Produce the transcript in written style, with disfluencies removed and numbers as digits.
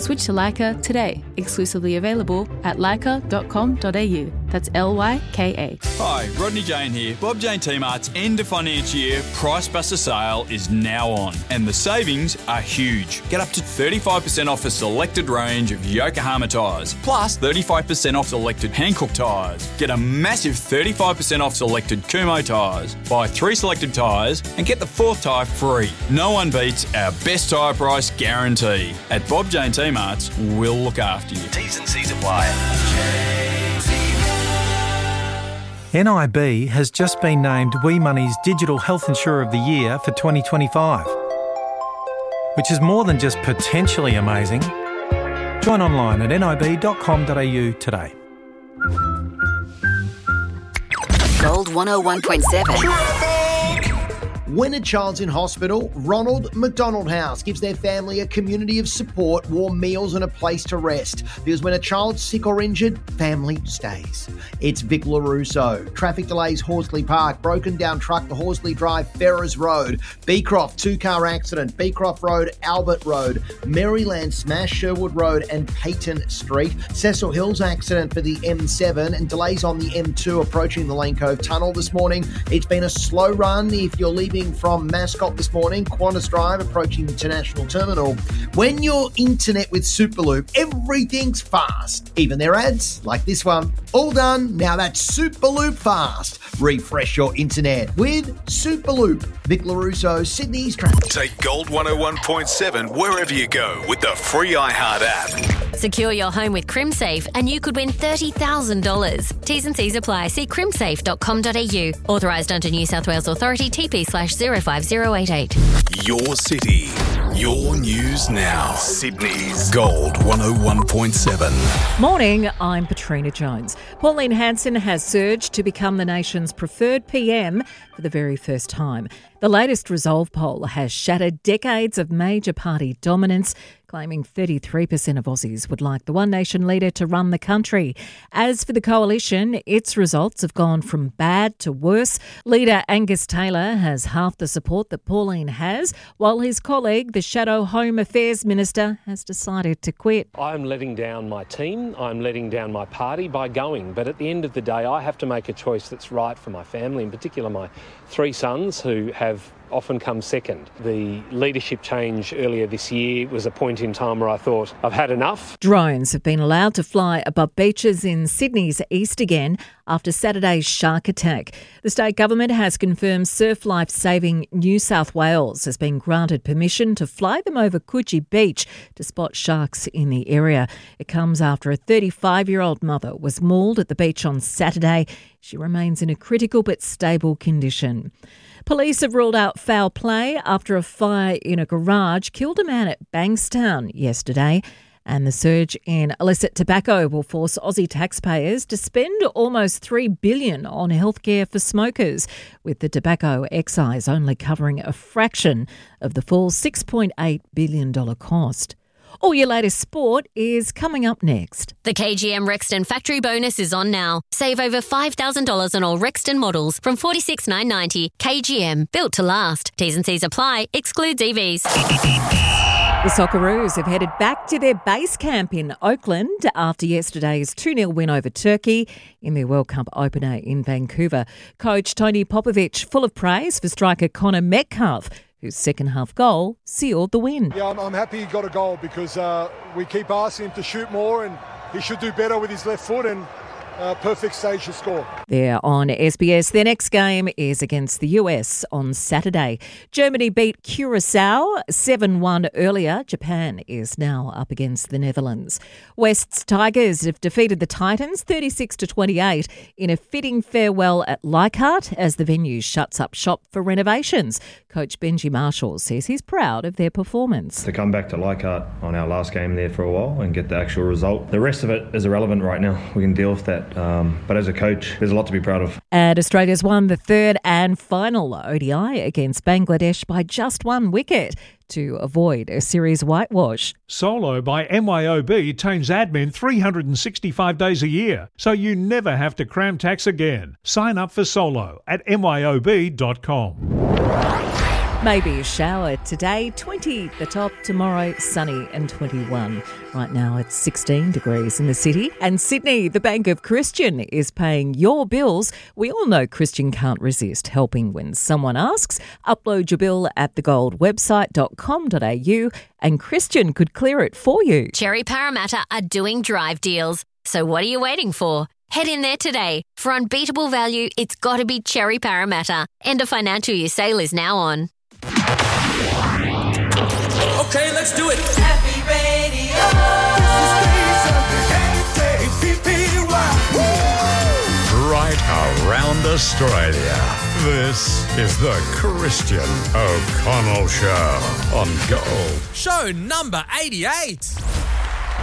Switch to Leica today. Exclusively available at leica.com.au. That's Lyka. Hi, Rodney Jane here. Bob Jane T-Mart's end of financial year Price Buster sale is now on, and the savings are huge. Get up to 35% off a selected range of Yokohama tyres, plus 35% off selected Hankook tyres. Get a massive 35% off selected Kumho tyres. Buy 3 selected tyres and get the 4th tyre free. No one beats our best tyre price guarantee. At Bob Jane T-Mart's, we'll look after you. T's and C's apply. NIB has just been named WeMoney's Digital Health Insurer of the Year for 2025, which is more than just potentially amazing. Join online at nib.com.au today. Gold 101.7. When a child's in hospital, Ronald McDonald House gives their family a community of support, warm meals and a place to rest. Because when a child's sick or injured, family stays. It's Vic LaRusso. Traffic delays Horsley Park, broken down truck to Horsley Drive, Ferrers Road, Beecroft 2-car accident, Beecroft Road, Albert Road, Maryland smash, Sherwood Road and Peyton Street, Cecil Hills accident for the M7 and delays on the M2 approaching the Lane Cove Tunnel this morning. It's been a slow run if you're leaving from Mascot this morning, Qantas Drive approaching International Terminal. When you're internet with Superloop, everything's fast. Even their ads, like this one. All done, now that's Superloop fast. Refresh your internet with Superloop. Vic LaRusso, Sydney's traffic. Take Gold 101.7 wherever you go with the free iHeart app. Secure your home with CrimSafe and you could win $30,000. T's and C's apply. See crimsafe.com.au. Authorised under New South Wales Authority TP/05088. Your city, your news now. Sydney's Gold 101.7. Morning, I'm Patrina Jones. Pauline Hanson has surged to become the nation's preferred PM for the very first time. The latest Resolve poll has shattered decades of major party dominance, claiming 33% of Aussies would like the One Nation leader to run the country. As for the coalition, its results have gone from bad to worse. Leader Angus Taylor has half the support that Pauline has, while his colleague, the Shadow Home Affairs Minister, has decided to quit. I'm letting down my team, I'm letting down my party by going, but at the end of the day I have to make a choice that's right for my family, in particular my 3 sons who have often come second. The leadership change earlier this year was a point in time where I thought, I've had enough. Drones have been allowed to fly above beaches in Sydney's east again after Saturday's shark attack. The state government has confirmed Surf Life Saving New South Wales has been granted permission to fly them over Coogee Beach to spot sharks in the area. It comes after a 35-year-old mother was mauled at the beach on Saturday. She remains in a critical but stable condition. Police have ruled out foul play after a fire in a garage killed a man at Bankstown yesterday. And the surge in illicit tobacco will force Aussie taxpayers to spend almost $3 billion on healthcare for smokers, with the tobacco excise only covering a fraction of the full $6.8 billion cost. All your latest sport is coming up next. The KGM Rexton Factory Bonus is on now. Save over $5,000 on all Rexton models from $46,990. KGM, built to last. T's and C's apply. Excludes EVs. The Socceroos have headed back to their base camp in Oakland after yesterday's 2-0 win over Turkey in their World Cup opener in Vancouver. Coach Tony Popovic full of praise for striker Connor Metcalfe, whose second-half goal sealed the win. Yeah, I'm happy he got a goal because we keep asking him to shoot more and he should do better with his left foot and perfect stage to score. They're on SBS. Their next game is against the US on Saturday. Germany beat Curacao 7-1 earlier. Japan is now up against the Netherlands. West's Tigers have defeated the Titans 36-28 in a fitting farewell at Leichhardt as the venue shuts up shop for renovations. Coach Benji Marshall says he's proud of their performance. To come back to Leichhardt on our last game there for a while and get the actual result. The rest of it is irrelevant right now. We can deal with that. But as a coach, there's a lot to be proud of. And Australia's won the third and final ODI against Bangladesh by just 1 wicket to avoid a series whitewash. Solo by MYOB tames admin 365 days a year, so you never have to cram tax again. Sign up for Solo at myob.com. Maybe a shower today, 20 the top, tomorrow sunny and 21. Right now it's 16 degrees in the city. And Sydney, the Bank of Christian is paying your bills. We all know Christian can't resist helping when someone asks. Upload your bill at thegoldwebsite.com.au and Christian could clear it for you. Cherry Parramatta are doing drive deals. So what are you waiting for? Head in there today. For unbeatable value, it's got to be Cherry Parramatta. End of financial year sale is now on. Okay, let's do it. Happy Radio. Right around Australia. This is the Christian O'Connell Show on Gold. Show number 88.